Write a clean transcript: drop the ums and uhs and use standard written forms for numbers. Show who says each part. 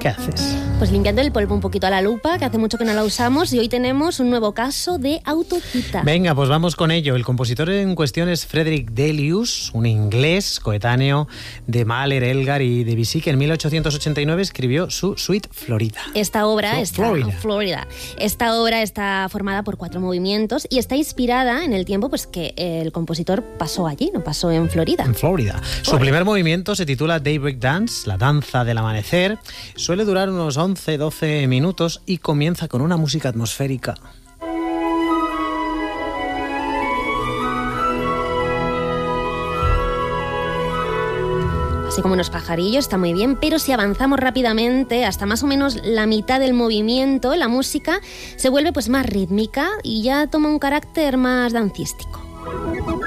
Speaker 1: ¿Qué haces?
Speaker 2: Pues limpiando el polvo un poquito a la lupa, que hace mucho que no la usamos, y hoy tenemos un nuevo caso de autocita.
Speaker 1: Venga, pues vamos con ello. El compositor en cuestión es Frederick Delius, un inglés coetáneo de Mahler, Elgar y Debussy, que en 1889 escribió su Suite Florida.
Speaker 2: Esta obra Esta obra está formada por 4 movimientos y está inspirada en el tiempo pues que el compositor pasó allí, no pasó en Florida.
Speaker 1: En Florida. Su primer movimiento se titula Daybreak Dance, la danza del amanecer. Suele durar unos 11-12 minutos y comienza con una música atmosférica.
Speaker 2: Así como unos pajarillos, está muy bien, pero si avanzamos rápidamente hasta más o menos la mitad del movimiento, la música se vuelve pues más rítmica y ya toma un carácter más dancístico.